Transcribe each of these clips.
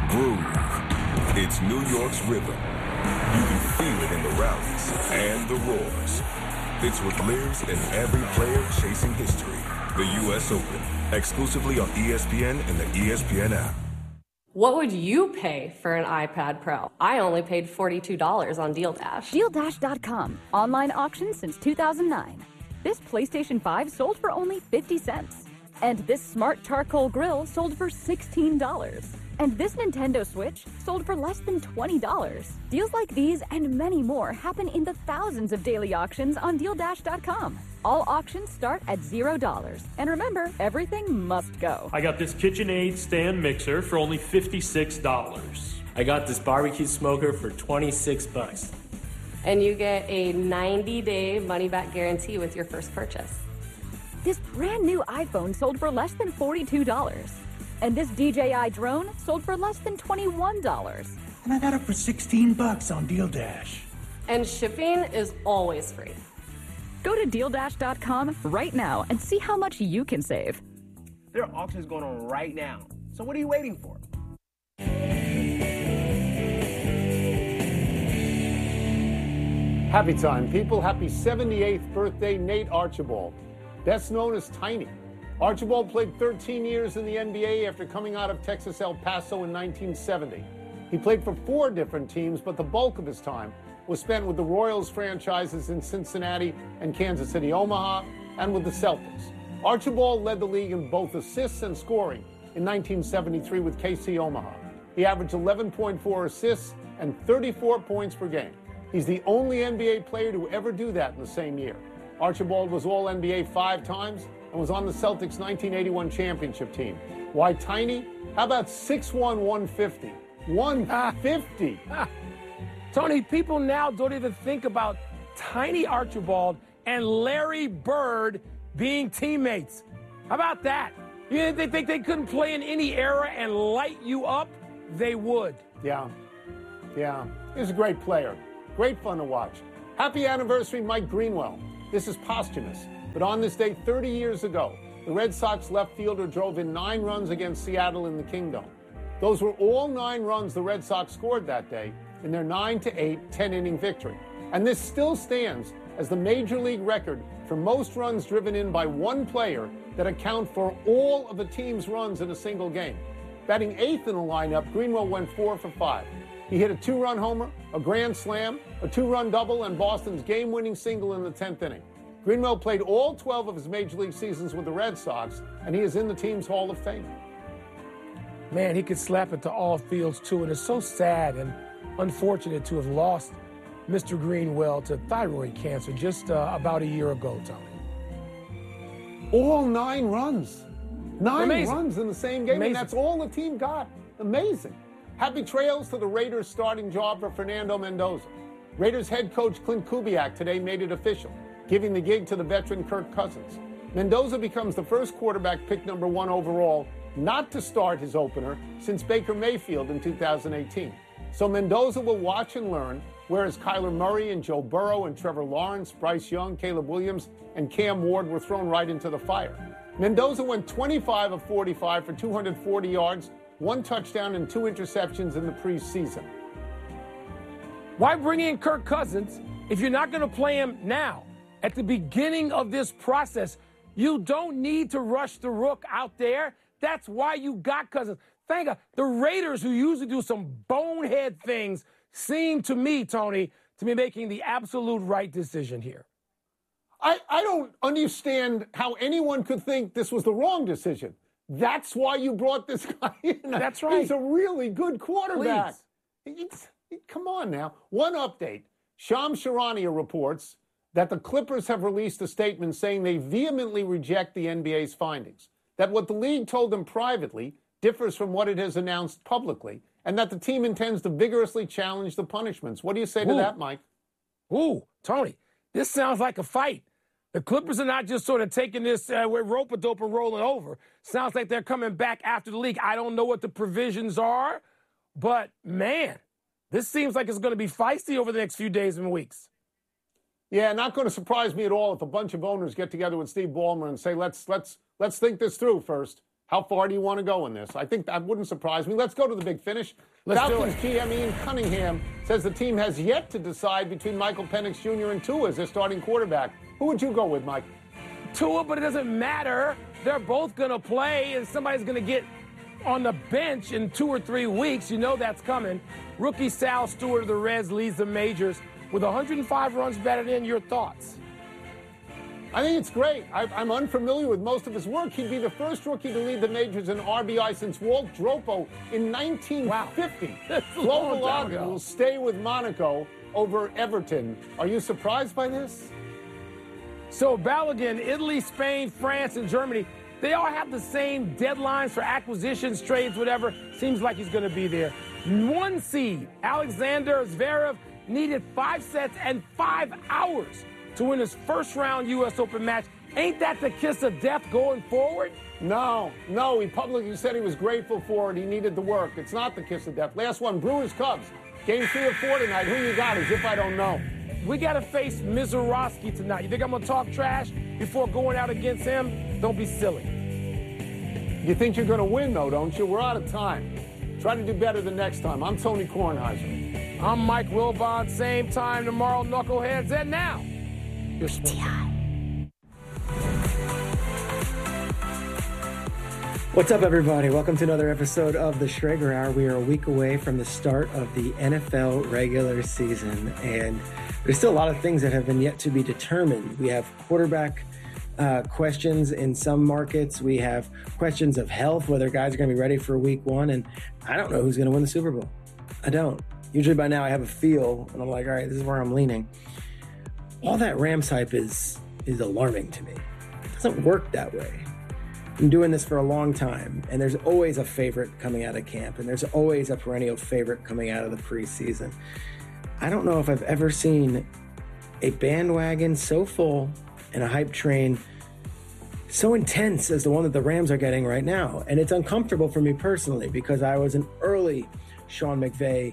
groove. It's New York's rhythm. You can feel it in the rallies and the roars. It's what lives in every player chasing history. The U.S. Open, exclusively on ESPN and the ESPN app. What would you pay for an iPad Pro? I only paid $42 on Deal Dash. DealDash.com. Online auction since 2009. This PlayStation 5 sold for only 50 cents. And this smart charcoal grill sold for $16. And this Nintendo Switch sold for less than $20. Deals like these and many more happen in the thousands of daily auctions on DealDash.com. All auctions start at $0. And remember, everything must go. I got this KitchenAid stand mixer for only $56. I got this barbecue smoker for $26. And you get a 90-day money-back guarantee with your first purchase. This brand new iPhone sold for less than $42. And this DJI drone sold for less than $21. And I got it for $16 on Deal Dash. And shipping is always free. Go to DealDash.com right now and see how much you can save. There are auctions going on right now. So what are you waiting for? Happy time, people. Happy 78th birthday, Nate Archibald. Best known as Tiny. Archibald played 13 years in the NBA after coming out of Texas El Paso in 1970. He played for 4 different teams, but the bulk of his time was spent with the Royals franchises in Cincinnati and Kansas City, Omaha, and with the Celtics. Archibald led the league in both assists and scoring in 1973 with KC Omaha. He averaged 11.4 assists and 34 points per game. He's the only NBA player to ever do that in the same year. Archibald was All-NBA 5 times and was on the Celtics' 1981 championship team. Why Tiny? How about 6'1", 150? 150! Tony, people now don't even think about Tiny Archibald and Larry Bird being teammates. How about that? You think they couldn't play in any era and light you up? They would. Yeah. He's a great player. Great fun to watch. Happy anniversary, Mike Greenwell. This is posthumous, but on this day 30 years ago, the Red Sox left fielder drove in 9 runs against Seattle in the Kingdome. Those were all 9 runs the Red Sox scored that day in their 9-8 10-inning victory. And this still stands as the major league record for most runs driven in by one player that account for all of a team's runs in a single game. Batting 8th in the lineup, Greenwell went 4 for 5. He hit a 2-run homer, a grand slam, a 2-run double, and Boston's game-winning single in the 10th inning. Greenwell played all 12 of his major league seasons with the Red Sox, and he is in the team's Hall of Fame. Man, he could slap it to all fields, too, and it's so sad and unfortunate to have lost Mr. Greenwell to thyroid cancer just about a year ago, Tony. All 9 runs. 9 Amazing. runs in the same game, Amazing. and that's all the team got. Amazing. Happy trails to the Raiders starting job for Fernando Mendoza. Raiders head coach Clint Kubiak today made it official, giving the gig to the veteran Kirk Cousins. Mendoza becomes the first quarterback picked number 1 overall not to start his opener since Baker Mayfield in 2018. So Mendoza will watch and learn, whereas Kyler Murray and Joe Burrow and Trevor Lawrence, Bryce Young, Caleb Williams, and Cam Ward were thrown right into the fire. Mendoza went 25 of 45 for 240 yards, 1 touchdown and 2 interceptions in the preseason. Why bring in Kirk Cousins if you're not going to play him now? At the beginning of this process, you don't need to rush the rook out there. That's why you got Cousins. Thank God. The Raiders, who usually do some bonehead things, seem to me, Tony, to be making the absolute right decision here. I don't understand how anyone could think this was the wrong decision. That's why you brought this guy in. That's right. He's a really good quarterback. Come on now. One update. Shams Charania reports that the Clippers have released a statement saying they vehemently reject the NBA's findings, that what the league told them privately differs from what it has announced publicly, and that the team intends to vigorously challenge the punishments. What do you say to that, Mike? Tony, this sounds like a fight. The Clippers are not just sort of taking this with rope-a-dope and rolling over. Sounds like they're coming back after the league. I don't know what the provisions are, but, man, this seems like it's going to be feisty over the next few days and weeks. Yeah, not going to surprise me at all if a bunch of owners get together with Steve Ballmer and say, let's think this through first. How far do you want to go in this? I think that wouldn't surprise me. Let's go to the big finish. Falcons GM Ian Cunningham says the team has yet to decide between Michael Penix Jr. and Tua as their starting quarterback. Who would you go with, Mike? Tua, but it doesn't matter. They're both going to play, and somebody's going to get on the bench in 2 or 3 weeks. You know that's coming. Rookie Sal Stewart of the Reds leads the majors with 105 runs batted in. Your thoughts? I think it's great. I'm unfamiliar with most of his work. He'd be the first rookie to lead the majors in RBI since Walt Dropo in 1950. Wow. Logan will stay with Monaco over Everton. Are you surprised by this? So Balogun, Italy, Spain, France, and Germany, they all have the same deadlines for acquisitions, trades, whatever. Seems like he's going to be there. 1 seed, Alexander Zverev, needed 5 sets and 5 hours to win his first round U.S. Open match. Ain't that the kiss of death going forward? No. He publicly said he was grateful for it. He needed the work. It's not the kiss of death. Last one, Brewers-Cubs. Game 3 of 4 tonight. Who you got as if I don't know? We got to face Mizorowski tonight. You think I'm going to talk trash before going out against him? Don't be silly. You think you're going to win, though, don't you? We're out of time. Try to do better the next time. I'm Tony Kornheiser. I'm Mike Wilbon. Same time tomorrow, Knuckleheads. And now, your sports. What's up, everybody? Welcome to another episode of the Schrager Hour. We are a week away from the start of the NFL regular season, and there's still a lot of things that have been yet to be determined. We have quarterback questions in some markets. We have questions of health, whether guys are going to be ready for week 1, and I don't know who's going to win the Super Bowl. I don't. Usually by now I have a feel, and I'm like, all right, this is where I'm leaning. All that Rams hype is alarming to me. It doesn't work that way. I'm doing this for a long time, and there's always a favorite coming out of camp, and there's always a perennial favorite coming out of the preseason. I don't know if I've ever seen a bandwagon so full and a hype train so intense as the one that the Rams are getting right now. And it's uncomfortable for me personally because I was an early Sean McVay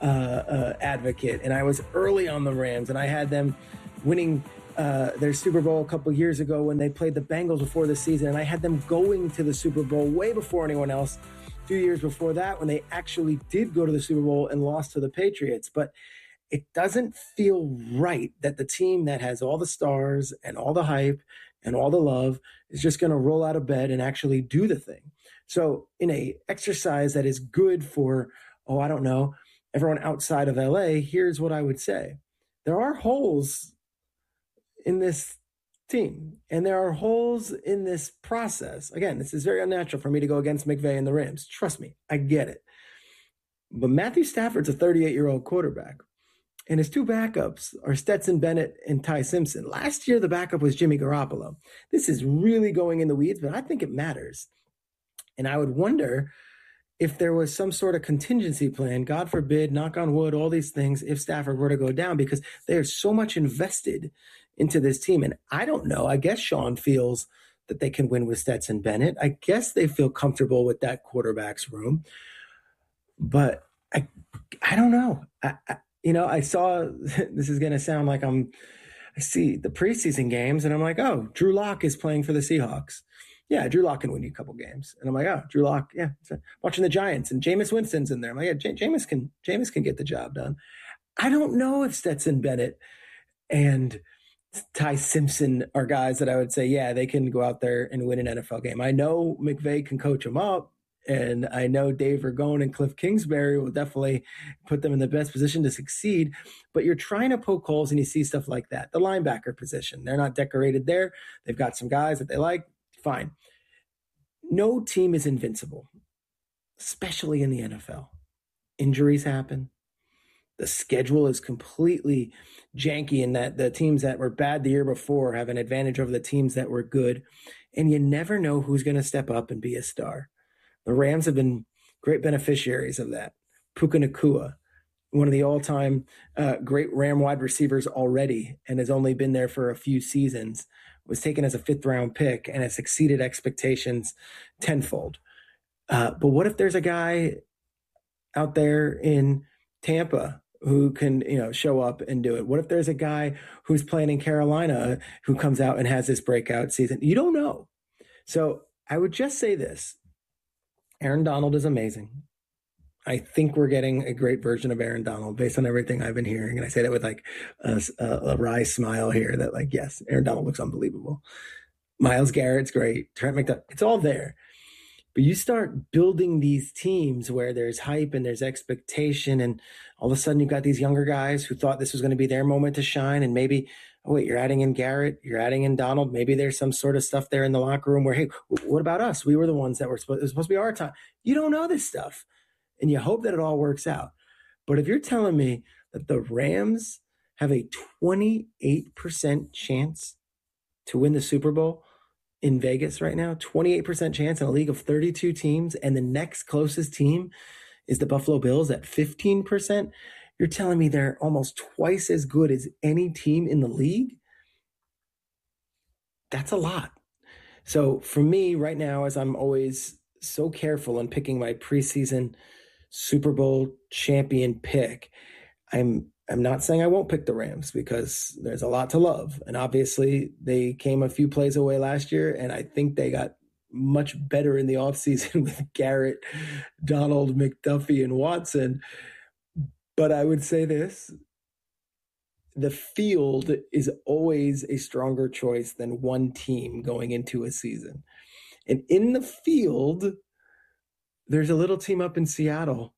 advocate, and I was early on the Rams, and I had them winning their Super Bowl a couple years ago when they played the Bengals before the season, and I had them going to the Super Bowl way before anyone else a few years before that when they actually did go to the Super Bowl and lost to the Patriots. But it doesn't feel right that the team that has all the stars and all the hype and all the love is just going to roll out of bed and actually do the thing. So in a exercise that is good for, I don't know, everyone outside of LA, here's what I would say. There are holes in this team, and there are holes in this process. Again, this is very unnatural for me to go against McVay and the Rams. Trust me, I get it. But Matthew Stafford's a 38-year-old quarterback, and his 2 backups are Stetson Bennett and Ty Simpson. Last year, the backup was Jimmy Garoppolo. This is really going in the weeds, but I think it matters. And I would wonder if there was some sort of contingency plan, God forbid, knock on wood, all these things, if Stafford were to go down, because they are so much invested into this team. And I don't know. I guess Sean feels that they can win with Stetson Bennett. I guess they feel comfortable with that quarterback's room. But I don't know. I saw, this is going to sound like I see the preseason games and I'm like, oh, Drew Lock is playing for the Seahawks. Yeah, Drew Lock can win you a couple games. And I'm like, oh, Drew Lock, yeah. Watching the Giants and Jameis Winston's in there. I'm like, yeah, Jameis can get the job done. I don't know if Stetson Bennett and Ty Simpson are guys that I would say, yeah, they can go out there and win an NFL game. I know McVay can coach them up, and I know Dave Ragone and Cliff Kingsbury will definitely put them in the best position to succeed, but you're trying to poke holes and you see stuff like that. The linebacker position, they're not decorated there. They've got some guys that they like. Fine. No team is invincible, especially in the NFL. Injuries happen. The schedule is completely janky in that the teams that were bad the year before have an advantage over the teams that were good. And you never know who's going to step up and be a star. The Rams have been great beneficiaries of that. Puka Nacua, one of the all-time great Ram wide receivers already, and has only been there for a few seasons, was taken as a 5th-round pick and has exceeded expectations tenfold. But what if there's a guy out there in Tampa who can, show up and do it? What if there's a guy who's playing in Carolina who comes out and has this breakout season? You don't know. So I would just say this. Aaron Donald is amazing. I think we're getting a great version of Aaron Donald based on everything I've been hearing. And I say that with like a wry smile here that like, yes, Aaron Donald looks unbelievable. Myles Garrett's great. Trent McDuffie, it's all there. But you start building these teams where there's hype and there's expectation, and all of a sudden you've got these younger guys who thought this was going to be their moment to shine, and maybe, oh wait, you're adding in Garrett, you're adding in Donald. Maybe there's some sort of stuff there in the locker room where, hey, what about us? We were the ones that it was supposed to be our time. You don't know this stuff, and you hope that it all works out. But if you're telling me that the Rams have a 28% chance to win the Super Bowl in Vegas right now, 28% chance in a league of 32 teams, and the next closest team is the Buffalo Bills at 15%, you're telling me they're almost twice as good as any team in the league? That's a lot. So for me right now, as I'm always so careful in picking my preseason Super Bowl champion pick, I'm not saying I won't pick the Rams because there's a lot to love. And obviously they came a few plays away last year, and I think they got much better in the offseason with Garrett, Donald, McDuffie, and Watson. But I would say this, the field is always a stronger choice than one team going into a season. And in the field, there's a little team up in Seattle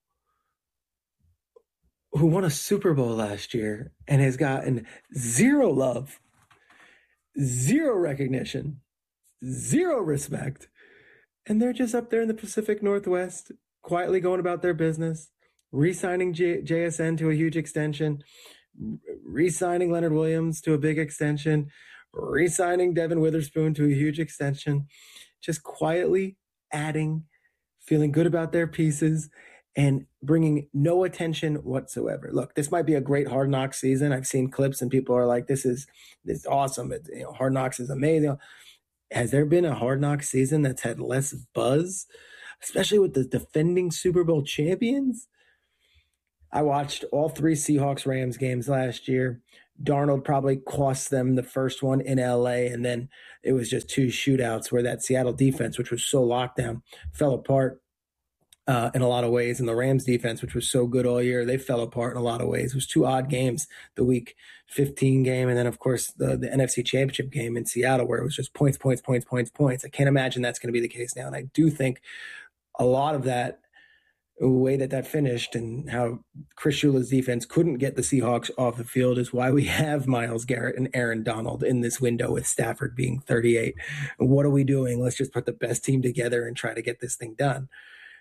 who won a Super Bowl last year and has gotten zero love, zero recognition, zero respect. And they're just up there in the Pacific Northwest, quietly going about their business, re-signing JSN to a huge extension, re-signing Leonard Williams to a big extension, re-signing Devin Witherspoon to a huge extension, just quietly adding, feeling good about their pieces, and bringing no attention whatsoever. Look, this might be a great Hard Knocks season. I've seen clips and people are like, this is awesome. Hard Knocks is amazing. Has there been a Hard Knocks season that's had less buzz, especially with the defending Super Bowl champions? I watched all 3 Seahawks-Rams games last year. Darnold probably cost them the first one in LA, and then it was just 2 shootouts where that Seattle defense, which was so locked down, fell apart. In a lot of ways, and the Rams defense, which was so good all year, they fell apart in a lot of ways. It was 2 odd games, the Week 15 game, and then, of course, the NFC Championship game in Seattle, where it was just points. I can't imagine that's going to be the case now, and I do think a lot of that, the way that finished and how Chris Shula's defense couldn't get the Seahawks off the field is why we have Myles Garrett and Aaron Donald in this window with Stafford being 38. And what are we doing? Let's just put the best team together and try to get this thing done.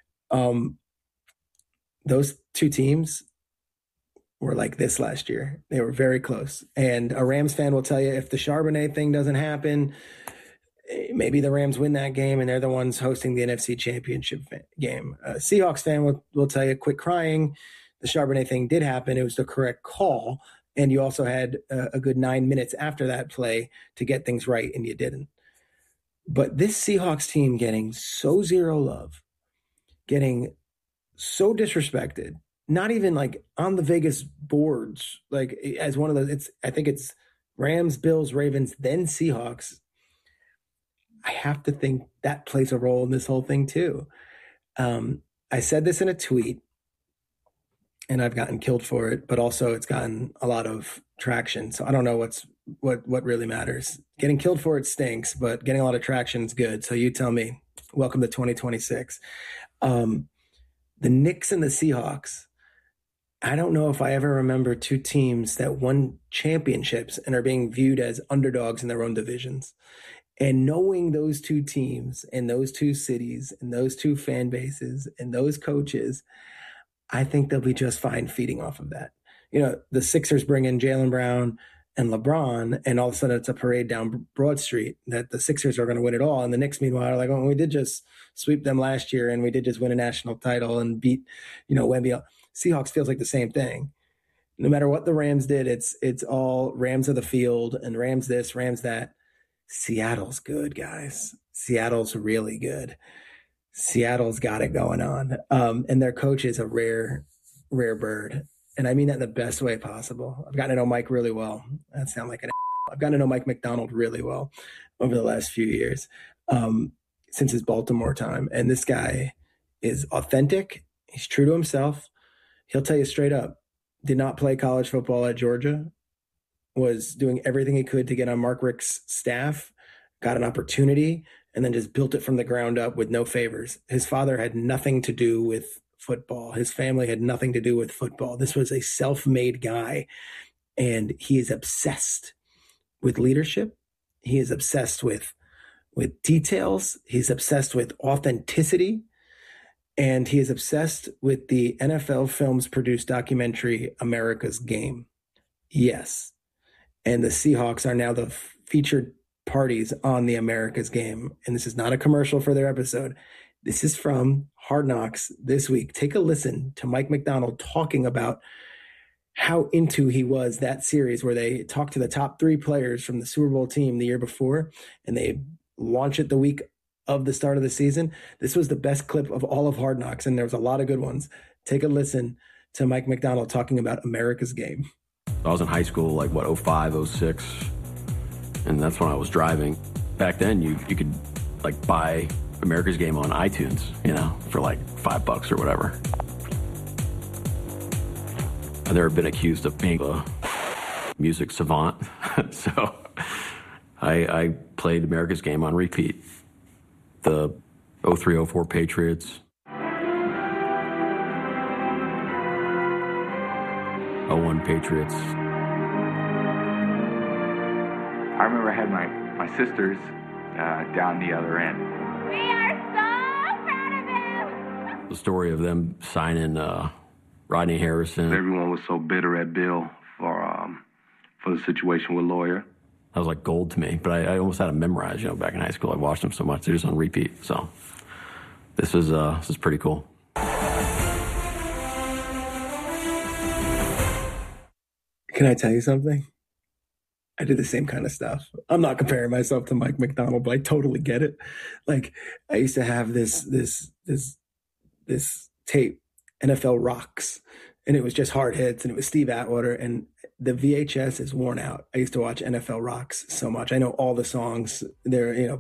Those 2 teams were like this last year. They were very close. And a Rams fan will tell you if the Charbonnet thing doesn't happen, maybe the Rams win that game and they're the ones hosting the NFC Championship game. A Seahawks fan will tell you, quit crying. The Charbonnet thing did happen. It was the correct call. And you also had a good 9 minutes after that play to get things right, and you didn't. But this Seahawks team getting so zero love, getting so disrespected, not even like on the Vegas boards, like as one of those, I think it's Rams, Bills, Ravens, then Seahawks. I have to think that plays a role in this whole thing too. I said this in a tweet and I've gotten killed for it, but also it's gotten a lot of traction. So I don't know what really matters. Getting killed for it stinks, but getting a lot of traction is good. So you tell me. Welcome to 2026. The Knicks and the Seahawks, I don't know if I ever remember 2 teams that won championships and are being viewed as underdogs in their own divisions. And knowing those 2 teams and those 2 cities and those 2 fan bases and those coaches, I think they'll be just fine feeding off of that. You know, the Sixers bring in Jaylen Brown and LeBron, and all of a sudden it's a parade down Broad Street that the Sixers are going to win it all. And the Knicks, meanwhile, are like, oh, we did just sweep them last year, and we did just win a national title and beat, Wemby. Seahawks feels like the same thing. No matter what the Rams did, it's all Rams of the field and Rams this, Rams that. Seattle's good, guys. Seattle's really good. Seattle's got it going on. And their coach is a rare bird. And I mean that in the best way possible. I've gotten to know Mike really well. That sounds like I've gotten to know Mike McDonald really well over the last few years, since his Baltimore time. And this guy is authentic. He's true to himself. He'll tell you straight up, did not play college football at Georgia, was doing everything he could to get on Mark Richt's staff, got an opportunity, and then just built it from the ground up with no favors. His father had nothing to do with football. His family had nothing to do with football. This was a self-made guy, and he is obsessed with leadership. He is obsessed with details. He's obsessed with authenticity. And he is obsessed with the NFL Films produced documentary, America's Game. Yes. And the Seahawks are now the featured parties on the America's Game. And this is not a commercial for their episode. This is from Hard Knocks this week. Take a listen to Mike Macdonald talking about how into he was that series where they talked to the top 3 players from the Super Bowl team the year before, and they launch it the week of the start of the season. This was the best clip of all of Hard Knocks, and there was a lot of good ones. Take a listen to Mike Macdonald talking about America's Game. I was in high school, like, 05, 06, and that's when I was driving. Back then, you could, like, buy America's Game on iTunes, for, like, $5 or whatever. I've never been accused of being a music savant, so I played America's Game on repeat. The 03-04 Patriots, 01 Patriots. I remember I had my sisters down the other end. We are so proud of him! The story of them signing Rodney Harrison. Everyone was so bitter at Bill for the situation with Lawyer. That was like gold to me, but I almost had them memorized, back in high school. I watched them so much. They're just on repeat. So this is pretty cool. Can I tell you something? I did the same kind of stuff. I'm not comparing myself to Mike Macdonald, but I totally get it. Like, I used to have this tape, NFL Rocks, and it was just hard hits, and it was Steve Atwater, and the VHS is worn out. I used to watch NFL Rocks so much. I know all the songs. They're,